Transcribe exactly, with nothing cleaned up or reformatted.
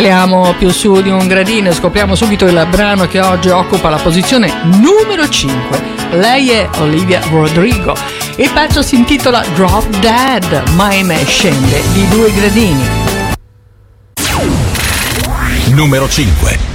Saliamo più su di un gradino e scopriamo subito il brano che oggi occupa la posizione numero cinque. Lei è Olivia Rodrigo. Il pezzo si intitola Drop Dead, ma ahimè scende di due gradini. Numero cinque.